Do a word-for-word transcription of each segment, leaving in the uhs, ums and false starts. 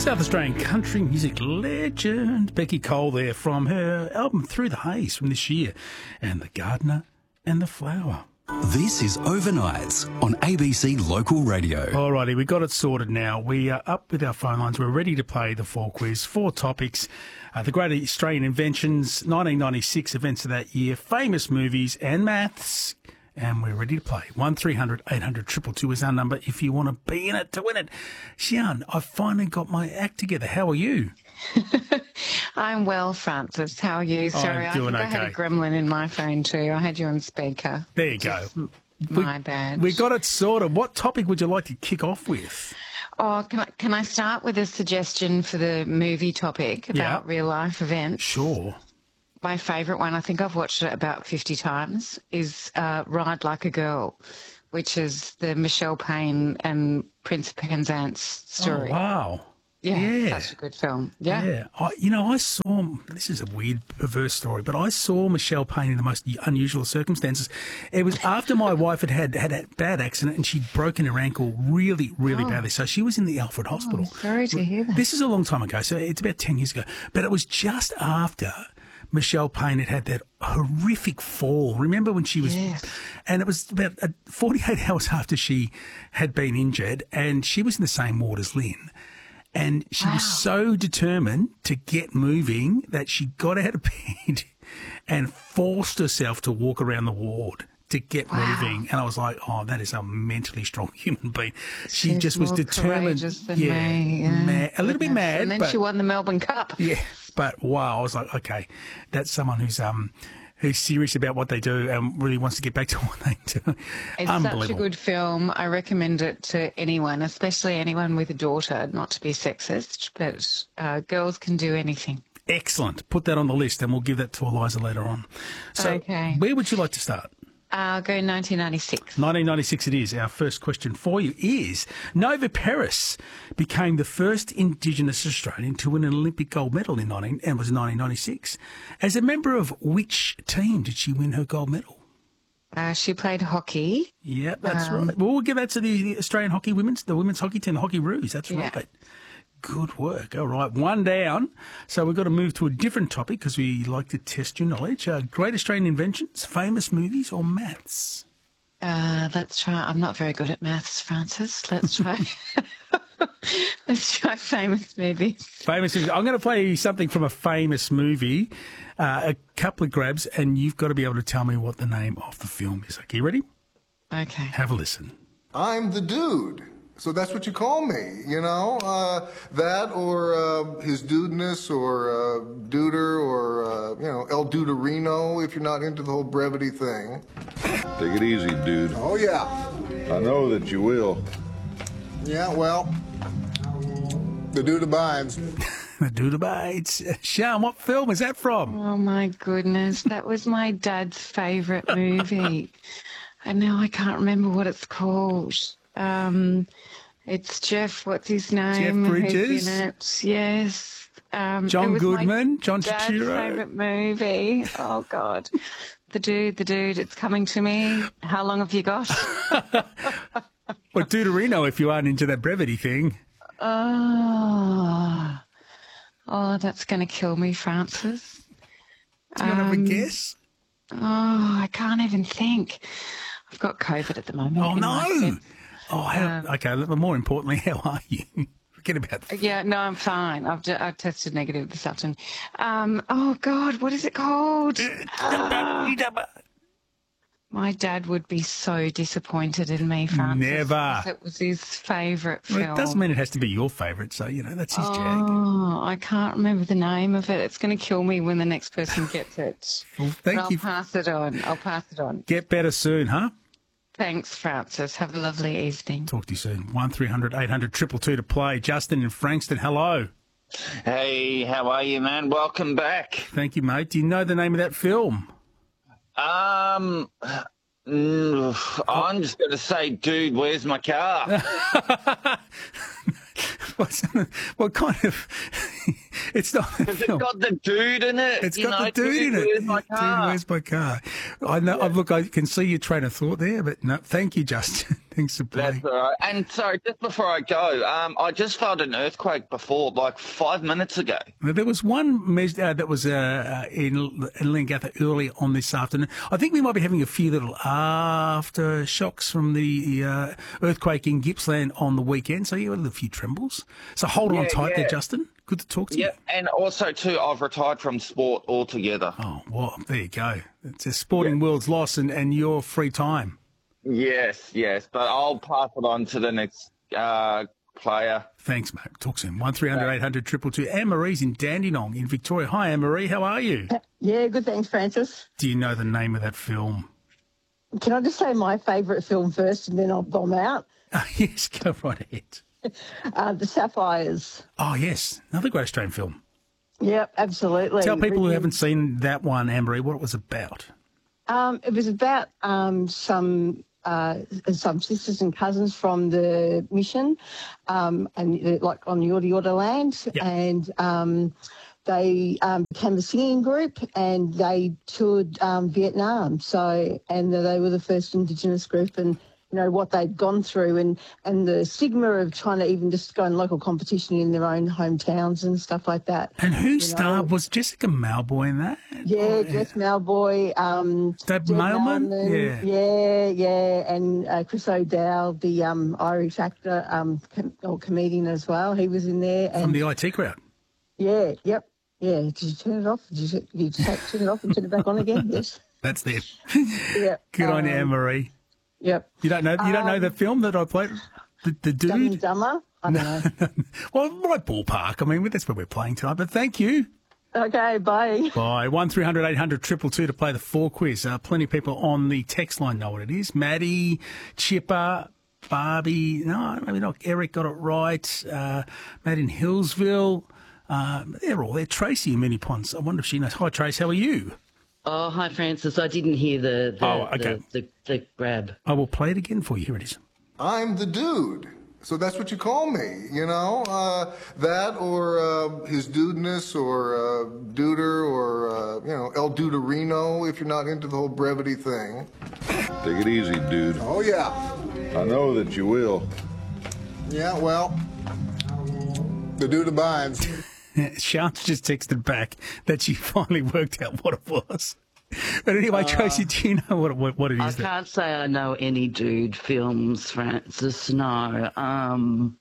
South Australian country music legend Becky Cole there from her album Through the Haze from this year, and The Gardener and the Flower. This is Overnights on A B C Local Radio. Alrighty, we got it sorted now. We are up with our phone lines. We're ready to play the fall quiz. Four topics. Uh, the Great Australian Inventions, nineteen ninety-six events of that year, famous movies and maths. And we're ready to play. one three hundred eight hundred two two two is our number if you want to be in it to win it. Sian, I've finally got my act together. How are you? I'm well, Francis. How are you? Sorry, I think okay. I had a gremlin in my phone too. I had you on speaker. There you go. My we, bad. We got it sorted. What topic would you like to kick off with? Oh, can I, can I start with a suggestion for the movie topic about Yeah. real life events? Sure. My favourite one, I think I've watched it about fifty times, is uh, Ride Like a Girl, which is the Michelle Payne and Prince Penzance story. Oh, wow. Yeah, Yeah. such a good film. Yeah. Yeah. I, you know, I saw, this is a weird, perverse story, but I saw Michelle Payne in the most unusual circumstances. It was after my wife had had, had a bad accident and she'd broken her ankle really, really Oh. badly. So she was in the Alfred Hospital. Oh, sorry to hear that. This is a long time ago, so it's about ten years ago. But it was just after Michelle Payne had had that horrific fall. Remember when she was... Yes. And it was about uh, forty-eight hours after she had been injured, and she was in the same ward as Lynn. And she Wow. was so determined to get moving that she got out of bed and forced herself to walk around the ward to get Wow. moving. And I was like, oh, that is a mentally strong human being. She She's just was more determined. courageous than yeah, me, yeah. mad, a little bit Goodness. mad. And then but, she won the Melbourne Cup. yeah, but wow, I was like, okay, that's someone who's um who's serious about what they do and really wants to get back to what they do. It's Unbelievable. such a good film. I recommend it to anyone, especially anyone with a daughter, not to be sexist, but uh, girls can do anything. Excellent. Put that on the list and we'll give that to Eliza later on. So Okay. where would you like to start? I'll go nineteen ninety-six. nineteen ninety-six it is. Our first question for you is, Nova Peris became the first Indigenous Australian to win an Olympic gold medal in nineteen and was nineteen ninety-six. As a member of which team did she win her gold medal? Uh, she played hockey. Yeah, that's Um, right. Well, we'll give that to the Australian hockey women's, the women's hockey team, the Hockey Roos. That's Yeah. right. Good work. All right, one down. So we've got to move to a different topic because we like to test your knowledge. Uh, great Australian inventions, famous movies, or maths? Uh, let's try. I'm not very good at maths, Francis. Let's try. Let's try famous movies. Famous movies. I'm going to play you something from a famous movie, uh, a couple of grabs, and you've got to be able to tell me what the name of the film is. Okay, you ready? Okay. Have a listen. I'm the dude. So that's what you call me, you know? Uh, that or uh, his dudeness or uh, duder or, uh, you know, El Duderino if you're not into the whole brevity thing. Take it easy, dude. Oh, yeah. I know that you will. Yeah, well, the dude abides. The Dude Abides. Sean, what film is that from? Oh my goodness, that was my dad's favourite movie. And now I can't remember what it's called. Um, it's Jeff, what's his name? Jeff Bridges? Who's in it? Yes. Um, John it was my Goodman? John dad's Turturro? favourite movie. Oh, God. The dude, the dude, it's coming to me. How long have you got? Well, Deuterino, if you aren't into that brevity thing. Oh, oh, that's going to kill me, Francis. Do you want to have a Um, guess? Oh, I can't even think. I've got COVID at the moment. Oh, in my no. head. Oh, how, um, okay. But more importantly, how are you? Forget about that. Yeah, no, I'm fine. I've, ju- I've tested negative this afternoon. Um, oh, God, what is it called? Ah, my dad would be so disappointed in me, Francis. Never. because It was his favourite Well, film. it doesn't mean it has to be your favourite, so, you know, that's his jag. Oh, I can't remember the name of it. It's going to kill me when the next person gets it. Well, But thank I'll you. pass it on. I'll pass it on. Get better soon, huh? Thanks, Francis. Have a lovely evening. Talk to you soon. one three hundred eight hundred two two two to play. Justin in Frankston, hello. Hey, how are you, man? Welcome back. Thank you, mate. Do you know the name of that film? Um, mm, I'm just going to say, dude, where's my car? What's, what kind of... It's not a Has it film. got the dude in it? It's You got know, the dude in it. Where's my car? Dude, where's my car? I know. Look, I can see your train of thought there, but no, thank you, Justin. Thanks for playing. That's all right. And sorry, just before I go, um, I just felt an earthquake before, like five minutes ago. Now, there was one mes- uh, that was uh, uh, in, in Leongatha early on this afternoon. I think we might be having a few little aftershocks from the uh, earthquake in Gippsland on the weekend. So you had a few trembles. So hold on Yeah, tight yeah. there, Justin. Good to talk to Yeah, you. and also too, I've retired from sport altogether. Oh, well, there you go. It's a sporting world's loss and, and your free time. Yes, yes, but I'll pass it on to the next uh, player. Thanks, mate. Talk soon. one three hundred eight hundred two two two. Anne-Marie's in Dandenong in Victoria. Hi, Anne-Marie. How are you? Yeah, good, thanks, Francis. Do you know the name of that film? Can I just say my favourite film first and then I'll bomb out? Uh, yes, go right ahead. Uh, The Sapphires. Oh, yes. Another great Australian film. Yep, absolutely. Tell people who Written- haven't seen that one, Anne-Marie, what it was about. Um, it was about um, some uh, some sisters and cousins from the mission, um, and uh, like on the Yorta Yorta land, Yep. and um, they um, became a singing group, and they toured um, Vietnam. So, and they were the first Indigenous group, and you know what they'd gone through, and and the stigma of trying to even just go in local competition in their own hometowns and stuff like that. And who you starred? know. Was Jessica Malboy in that? Yeah, Jess Malboy, um, Dave Deb Mailman? Mailman, Yeah. yeah, yeah, and uh, Chris O'Dowd, the um, Irish actor um, com- or comedian as well. He was in there. And From the I T crowd. yeah, yep, yeah. Did you turn it off? Did you, did you take, turn it off and turn it back on again? Yes. That's them. Yeah. Good on you, um, Anne-Marie. Yep. You don't know You don't know um, the film that I played? The, the Dumb and dude? Dumber. I don't know. Well, right ballpark. I mean, that's where we're playing tonight. But thank you. Okay, bye. Bye. one three hundred eight hundred two two two to play the four quiz. Uh, plenty of people on the text line know what it is. Maddie, Chipper, Barbie. No, maybe not. Eric got it right. Uh, Matt in Hillsville. Uh, they're all there. Tracy in Many Ponds. I wonder if she knows. Hi, Trace. How are you? Oh, hi, Francis. I didn't hear the the, Oh, okay. the, the, the grab. I will play it again for you. Here it is. I'm the dude. So that's what you call me, you know? Uh, that or uh, his dudeness or uh, duder or, uh, you know, El Duderino if you're not into the whole brevity thing. Take it easy, dude. Oh, yeah. I know that you will. Yeah, well, the dude abides. Shantz just texted back that she finally worked out what it was. But anyway, Tracy, do you know what what, what it I is? that- can't say I know any dude films, Francis. No. Um.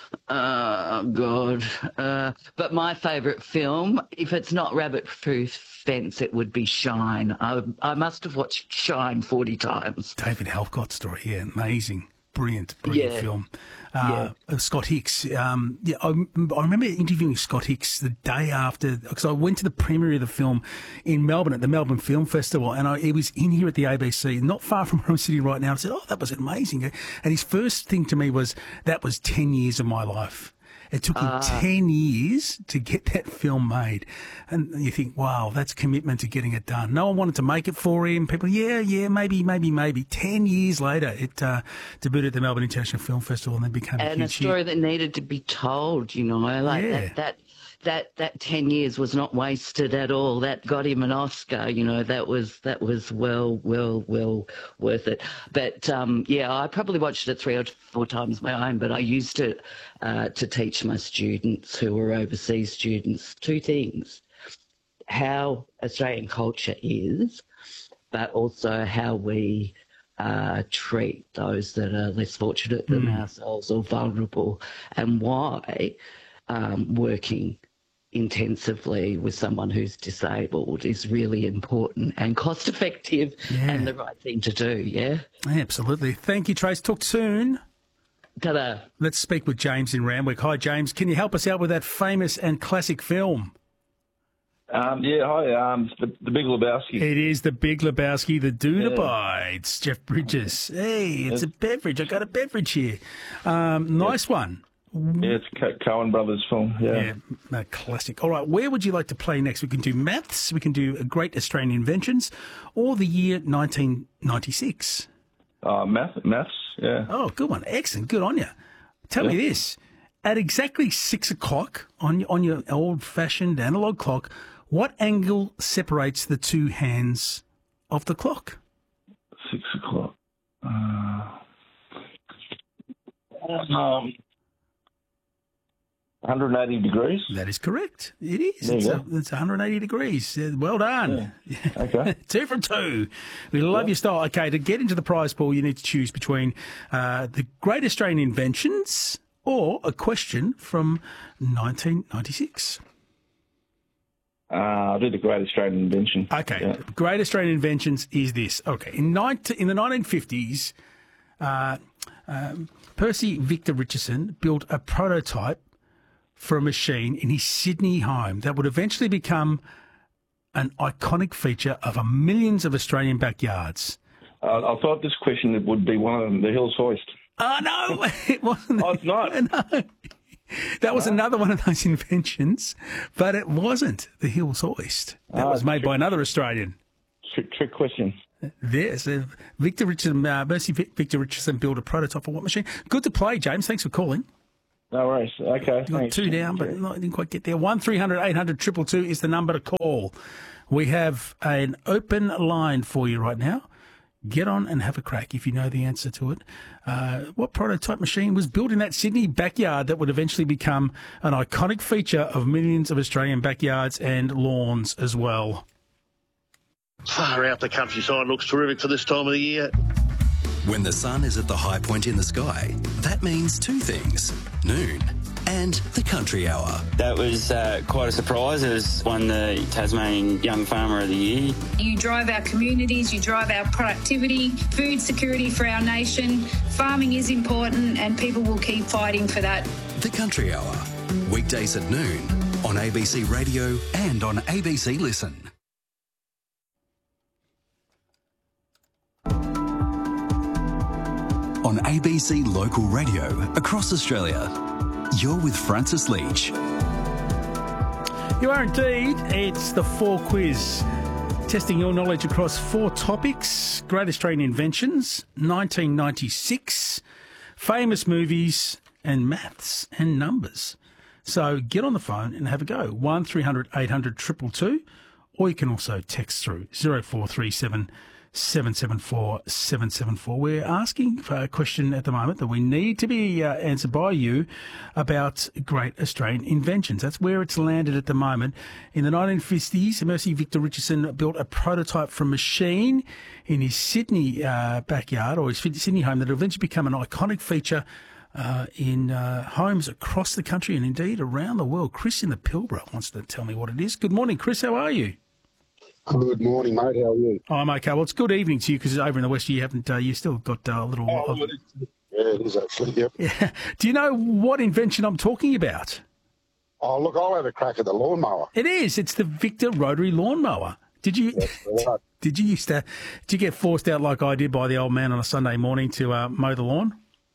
Uh, God. Uh, but my favourite film, if it's not Rabbit Proof Fence, it would be Shine. I, I must have watched Shine forty times. David Halcott story, yeah, amazing, brilliant, brilliant Yeah. film. Uh, uh, Scott Hicks, um, yeah, I, I remember interviewing Scott Hicks the day after, because I went to the premiere of the film in Melbourne at the Melbourne Film Festival, and I, he was in here at the A B C, not far from where I'm sitting right now. I said, "Oh, that was amazing!" And his first thing to me was, "That was ten years of my life." It took him Ah. ten years to get that film made. And you think, wow, that's commitment to getting it done. No one wanted to make it for him. People, yeah, yeah, maybe, maybe, maybe. Ten years later, it uh, debuted at the Melbourne International Film Festival and then became a And a huge story hit. that needed to be told, you know, like Yeah. that, that that that ten years was not wasted at all. That got him an Oscar, you know. That was that was well, well, well worth it. But um, yeah, I probably watched it three or four times my own. But I used it uh, to teach my students who were overseas students two things: how Australian culture is, but also how we uh, treat those that are less fortunate than ourselves or vulnerable, and why um, working intensively with someone who's disabled is really important and cost effective Yeah. and the right thing to do, yeah? Absolutely. Thank you, Trace. Talk soon. Ta-da. Let's speak with James in Randwick. Hi, James. Can you help us out with that famous and classic film? Um, yeah, hi. Um, it's the, the Big Lebowski. It is The Big Lebowski, The Dude Yeah. Abides. Jeff Bridges. Hey, it's a beverage. I got a beverage here. Um, nice one. Yeah, it's Co- Coen Brothers film. Yeah. Yeah, a classic. All right, where would you like to play next? We can do maths, we can do a Great Australian Inventions, or the year nineteen ninety-six. Uh, math, maths. Yeah. Oh, good one. Excellent. Good on you. Tell me this. At exactly six o'clock on, on your old-fashioned analog clock, what angle separates the two hands of the clock? Six o'clock. Uh, Um, one hundred eighty degrees. That is correct. It is. There It's, you a, go. it's one hundred eighty degrees. Uh, Well done. Yeah. Okay. two from two. We love your style. Okay, to get into the prize pool, you need to choose between uh, the Great Australian Inventions or a question from nineteen ninety-six. Uh, I'll do the Great Australian Invention. Okay, Yeah. Great Australian Inventions is this. Okay, in, nineteen, in the nineteen fifties, uh, um, Percy Victor Richardson built a prototype for a machine in his Sydney home that would eventually become an iconic feature of a millions of Australian backyards. Uh, I thought this question would be one of them, the Hills Hoist. Oh, no, it wasn't. Oh, it's not? No. That was another one of those inventions, but it wasn't the Hills Hoist. That Ah, was made trick- by another Australian. Trick, trick question. Yes, uh, Victor Richardson, uh, Mercy Vic- Victor Richardson built a prototype of what machine? Good to play, James. Thanks for calling. No worries. Okay. You got thanks. two down, but no, didn't quite get there. One three hundred eight hundred two two two is the number to call. We have an open line for you right now. Get on and have a crack if you know the answer to it. Uh, what prototype machine was built in that Sydney backyard that would eventually become an iconic feature of millions of Australian backyards and lawns as well? Far out, the countryside looks terrific for this time of the year. When the sun is at the high point in the sky, that means two things: noon and the country hour. That was uh, quite a surprise. It was won the Tasmanian Young Farmer of the Year. You drive our communities, you drive our productivity, food security for our nation. Farming is important and people will keep fighting for that. The country hour, weekdays at noon on A B C Radio and on A B C Listen. On A B C Local Radio across Australia, you're with Francis Leach. You are indeed. It's the Four Quiz, testing your knowledge across four topics: Great Australian Inventions, nineteen ninety-six, famous movies, and maths and numbers. So get on the phone and have a go. one three hundred eight hundred two two two, or you can also text through zero four three seven seven seven four seven seven four. We're asking for a question at the moment that we need to be uh, answered by you about Great Australian Inventions. That's where it's landed at the moment. In the nineteen fifties, Mercy Victor Richardson built a prototype for a machine in his Sydney uh, backyard, or his Sydney home, that will eventually become an iconic feature uh, in uh, homes across the country and indeed around the world. Chris in the Pilbara wants to tell me what it is. Good morning, Chris. How are you? Good morning, mate. How are you? Oh, I'm okay. Well, it's good evening to you because over in the West you haven't, uh, you still got uh, a little... Oh, it is. Yeah, it is actually, yep. Yeah. Do you know what invention I'm talking about? Oh, look, I'll have a crack at the lawnmower. It is. It's the Victor Rotary lawnmower. Did you... Right. Did you used to... Did you get forced out like I did by the old man on a Sunday morning to uh, mow the lawn?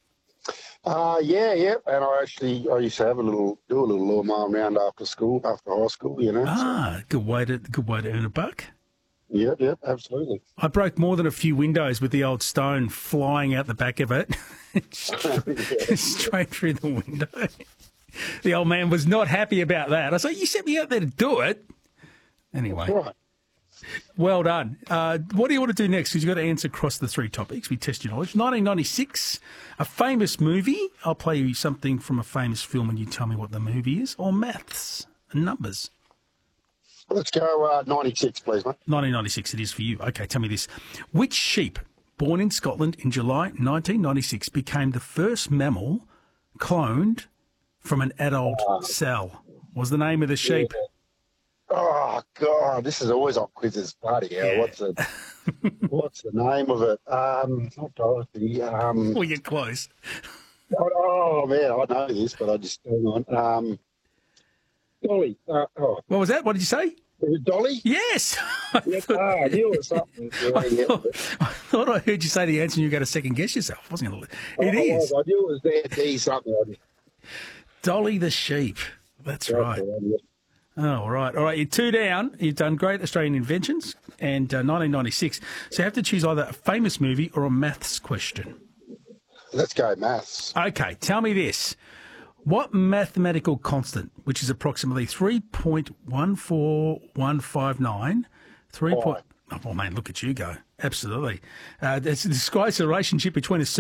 Uh, yeah, yeah. And I actually, I used to have a little, do a little lawnmower around after school, after high school, you know. Ah, so. good way to good way to earn a buck. Yep, yep, absolutely. I broke more than a few windows with the old stone flying out the back of it, straight, straight through the window. The old man was not happy about that. I was like, you sent me out there to do it. Anyway. Right. Well done. Uh, what do you want to do next? Because you've got to answer across the three topics. We test your knowledge. nineteen ninety-six, a famous movie. I'll play you something from a famous film and you tell me what the movie is. Or maths and numbers. Let's go uh, ninety-six, please, mate. nineteen ninety-six it is for you. Okay, tell me this. Which sheep, born in Scotland in July nineteen ninety-six, became the first mammal cloned from an adult uh, cell? What was the name of the sheep? Yeah. Oh, God, this is always on quizzes. Bloody hell, yeah. what's, the, what's the name of it? Um, not Dorothy. Um, well, you're close. Oh, oh, man, I know this, but I just hang on. Um, Dolly. Uh, oh. What was that? What did you say? Was it Dolly? Yes. yes, ah, I knew it was something. Yeah, I, thought, I thought I heard you say the answer and you got to second guess yourself. Wasn't it? It oh, is. I, I knew it was there, D something. Dolly the sheep. That's yeah, right. Yeah. Oh, all right. All right, you're two down. You've done Great Australian Inventions and uh, nineteen ninety-six. So you have to choose either a famous movie or a maths question. Let's go maths. Okay, tell me this. What mathematical constant, which is approximately three point one four one five nine, three point... Oh, well, man, look at you go. Absolutely. Uh, this describes the relationship between a